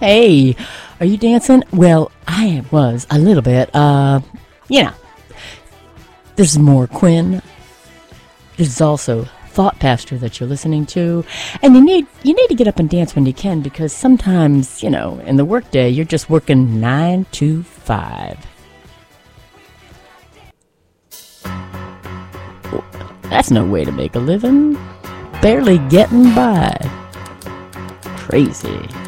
Hey, are you dancing? Well, I was a little bit. You know, this is more Quinn. This is also Thought Pastor that you're listening to, and you need to get up and dance when you can, because sometimes, in the workday you're just working 9 to 5. That's no way to make a living. Barely getting by. Crazy.